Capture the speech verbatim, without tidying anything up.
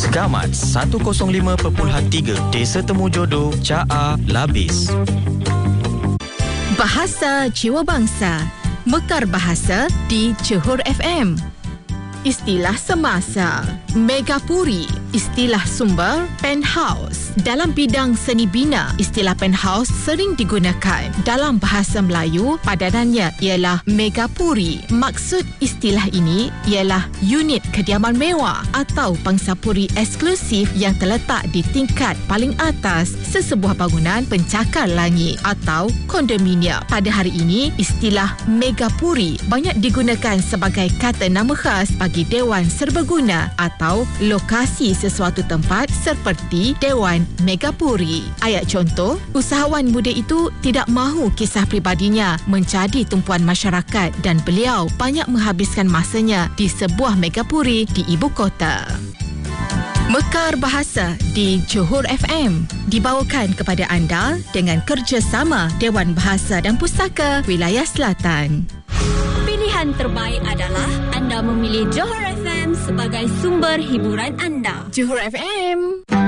Sekamat seratus lima perpuluhan tiga Desa Temu Jodoh, Ca Labis. Bahasa Jiwa Bangsa, Mekar Bahasa di Johor F M. Istilah semasa, Megapuri, istilah sumber penthouse. Dalam bidang seni bina, istilah penthouse sering digunakan. Dalam bahasa Melayu, padanannya ialah megapuri. Maksud istilah ini ialah unit kediaman mewah atau pangsapuri eksklusif yang terletak di tingkat paling atas sesebuah bangunan pencakar langit atau kondominium. Pada hari ini, istilah megapuri banyak digunakan sebagai kata nama khas bagi Dewan Serbaguna atau lokasi sesuatu tempat seperti Dewan Megapuri. Ayat contoh, usahawan muda itu tidak mahu kisah pribadinya menjadi tumpuan masyarakat dan beliau banyak menghabiskan masanya di sebuah megapuri di ibu kota. Mekar Bahasa di Johor F M dibawakan kepada anda dengan kerjasama Dewan Bahasa dan Pustaka Wilayah Selatan. Pilihan terbaik adalah anda memilih Johor F M sebagai sumber hiburan anda. Johor F M.